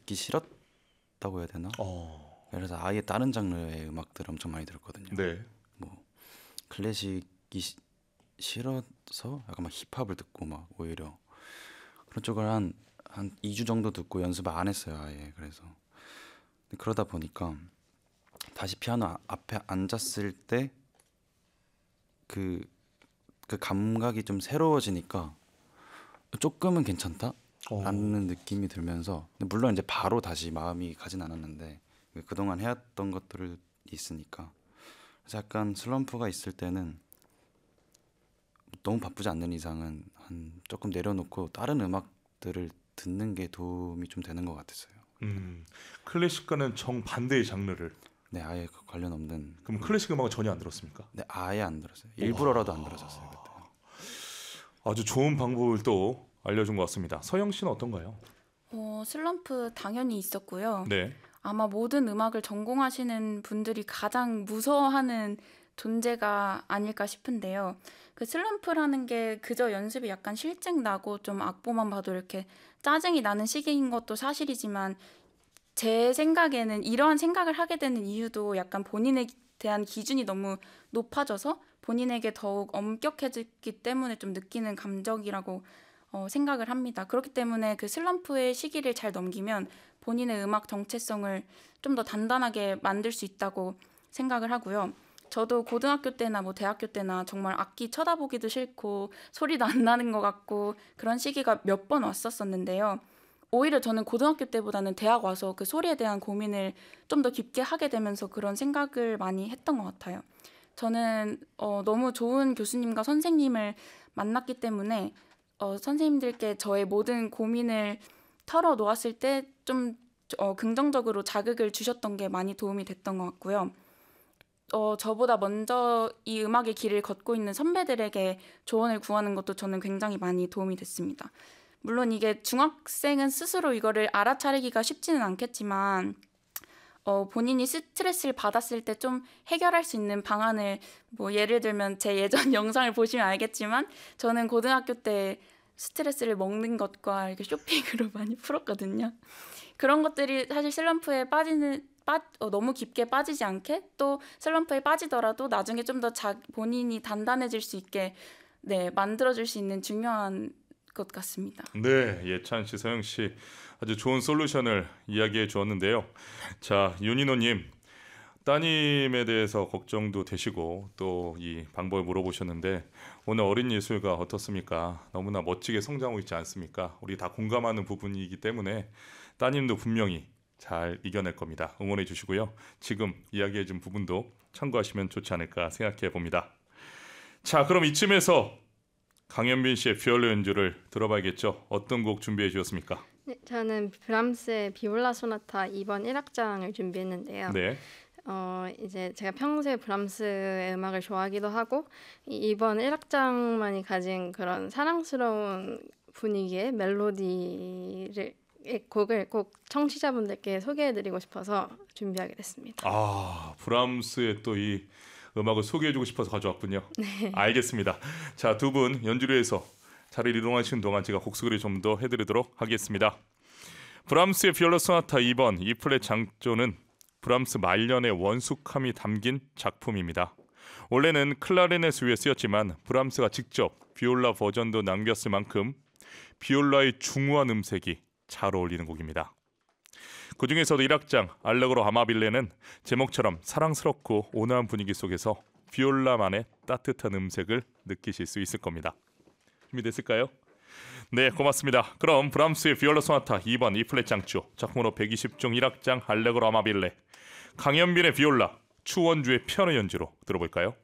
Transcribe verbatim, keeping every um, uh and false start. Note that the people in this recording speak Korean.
듣기 싫었다고 해야 되나? 어. 그래서 아예 다른 장르의 음악들을 엄청 많이 들었거든요. 네. 뭐 클래식이 시, 싫어서 약간 막 힙합을 듣고 막 오히려 그런 쪽을 한 한 이 주 정도 듣고 연습을 안 했어요 아예. 그래서 그러다 보니까 다시 피아노 아, 앞에 앉았을 때 그 그 감각이 좀 새로워지니까 조금은 괜찮다라는 어. 느낌이 들면서 물론 이제 바로 다시 마음이 가진 않았는데 그동안 해왔던 것들이 있으니까 그래서 약간 슬럼프가 있을 때는 너무 바쁘지 않는 이상은 한 조금 내려놓고 다른 음악들을 듣는 게 도움이 좀 되는 것 같았어요. 음. 클래식과는 정반대의 장르를. 네, 아예 그 관련 없는. 그럼 클래식 음악은 전혀 안 들었습니까? 네, 아예 안 들었어요. 일부러라도 안 들었었어요 그때. 아주 좋은 방법을 또 알려준 것 같습니다. 서영 씨는 어떤가요? 어, 슬럼프 당연히 있었고요. 네. 아마 모든 음악을 전공하시는 분들이 가장 무서워하는 존재가 아닐까 싶은데요. 그 슬럼프라는 게 그저 연습이 약간 실증 나고 좀 악보만 봐도 이렇게 짜증이 나는 시기인 것도 사실이지만 제 생각에는 이러한 생각을 하게 되는 이유도 약간 본인에 대한 기준이 너무 높아져서 본인에게 더욱 엄격해졌기 때문에 좀 느끼는 감정이라고 어, 생각을 합니다. 그렇기 때문에 그 슬럼프의 시기를 잘 넘기면 본인의 음악 정체성을 좀 더 단단하게 만들 수 있다고 생각을 하고요. 저도 고등학교 때나 뭐 대학교 때나 정말 악기 쳐다보기도 싫고 소리도 안 나는 것 같고 그런 시기가 몇 번 왔었었는데요. 오히려 저는 고등학교 때보다는 대학 와서 그 소리에 대한 고민을 좀 더 깊게 하게 되면서 그런 생각을 많이 했던 것 같아요. 저는 어, 너무 좋은 교수님과 선생님을 만났기 때문에 어, 선생님들께 저의 모든 고민을 털어놓았을 때 좀 어, 긍정적으로 자극을 주셨던 게 많이 도움이 됐던 것 같고요. 어, 저보다 먼저 이 음악의 길을 걷고 있는 선배들에게 조언을 구하는 것도 저는 굉장히 많이 도움이 됐습니다. 물론 이게 중학생은 스스로 이거를 알아차리기가 쉽지는 않겠지만 어, 본인이 스트레스를 받았을 때 좀 해결할 수 있는 방안을 뭐 예를 들면 제 예전 영상을 보시면 알겠지만 저는 고등학교 때 스트레스를 먹는 것과 이렇게 쇼핑으로 많이 풀었거든요. 그런 것들이 사실 슬럼프에 빠지는 빠, 어, 너무 깊게 빠지지 않게 또 슬럼프에 빠지더라도 나중에 좀 더 본인이 단단해질 수 있게 네, 만들어줄 수 있는 중요한 것 같습니다. 네, 예찬 씨, 서영 씨 아주 좋은 솔루션을 이야기해 주었는데요. 자, 윤인호님, 따님에 대해서 걱정도 되시고 또 이 방법을 물어보셨는데 오늘 어린 예술가 어떻습니까? 너무나 멋지게 성장하고 있지 않습니까? 우리 다 공감하는 부분이기 때문에 따님도 분명히 잘 이겨낼 겁니다. 응원해 주시고요. 지금 이야기해 준 부분도 참고하시면 좋지 않을까 생각해 봅니다. 자, 그럼 이쯤에서 강현빈 씨의 비올라 연주를 들어봐야겠죠. 어떤 곡 준비해 주셨습니까? 네, 저는 브람스의 비올라 소나타 이 번 일 악장을 준비했는데요. 네. 어, 이제 제가 평소에 브람스의 음악을 좋아하기도 하고 이번 일 악장만이 가진 그런 사랑스러운 분위기의 멜로디를 곡을 꼭 청취자분들께 소개해드리고 싶어서 준비하게 됐습니다. 아, 브람스의 또 이 음악을 소개해주고 싶어서 가져왔군요. 네. 알겠습니다. 자, 두 분 연주를 해서 자리를 이동하시는 동안 제가 곡 소개를 좀 더 해드리도록 하겠습니다. 브람스의 비올라 소나타 이 번 이 플랫 장조는 브람스 말년의 원숙함이 담긴 작품입니다. 원래는 클라리넷 위에 쓰였지만 브람스가 직접 비올라 버전도 남겼을 만큼 비올라의 중후한 음색이 잘 어울리는 곡입니다. 그 중에서도 일 악장 알레그로 아마빌레는 제목처럼 사랑스럽고 온화한 분위기 속에서 비올라만의 따뜻한 음색을 느끼실 수 있을 겁니다. 준비됐을까요? 네, 고맙습니다. 그럼 브람스의 비올라 소나타 이 번 이 플랫 장조 작품으로 백이십 중 일 악장 알레그로 아마빌레 강현빈의 비올라 추원주의 피아노 연주로 들어볼까요?